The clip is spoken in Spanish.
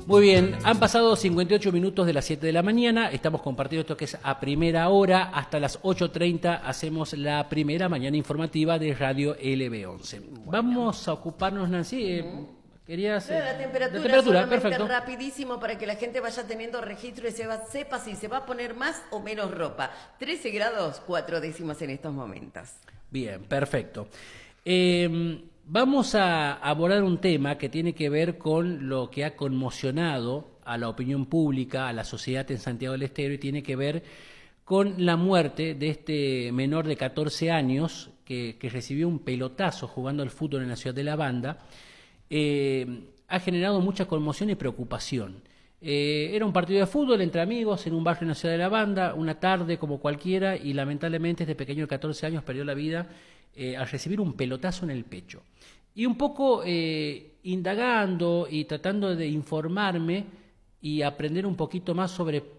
Muy bien, han pasado 58 minutos de las 7 de la mañana, estamos compartiendo esto que es a primera hora, hasta las 8:30 hacemos la primera mañana informativa de Radio LB11. Bueno. Vamos a ocuparnos, Nancy, querías... la temperatura solamente perfecto. Rapidísimo para que la gente vaya teniendo registro y sepa si se va a poner más o menos ropa. 13 grados 4 décimas en estos momentos. Bien, perfecto. Vamos a abordar un tema que tiene que ver con lo que ha conmocionado a la opinión pública, a la sociedad en Santiago del Estero, y tiene que ver con la muerte de este menor de 14 años que recibió un pelotazo jugando al fútbol en la ciudad de La Banda. Ha generado mucha conmoción y preocupación. Era un partido de fútbol entre amigos en un barrio en la ciudad de La Banda, una tarde como cualquiera, y lamentablemente este pequeño de 14 años perdió la vida al recibir un pelotazo en el pecho. Y un poco indagando y tratando de informarme y aprender un poquito más sobre